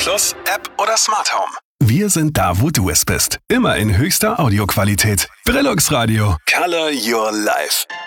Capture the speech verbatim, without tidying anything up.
Plus, App oder Smart Home. Wir sind da, wo du es bist. Immer in höchster Audioqualität. Brillux Radio. Color your life.